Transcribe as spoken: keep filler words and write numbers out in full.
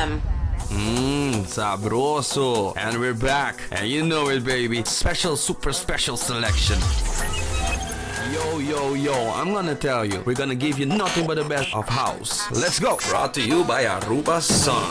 M. Mmm, sabroso. And we're back. And you know it, baby. Special, super special selection. Yo, yo, yo, I'm gonna tell you, we're gonna give you nothing but the best of house. Let's go. Brought to you by Aruba Sun.